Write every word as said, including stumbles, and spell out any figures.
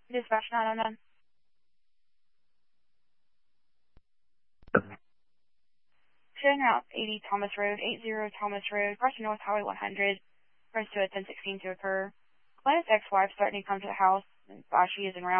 Dispatch nine oh nine. Showing route eighty Thomas Road, eighty Thomas Road, crossing North Highway one hundred, runs to a ten sixteen to occur. Glennis ex-wife starting to come to the house, and while she is en route.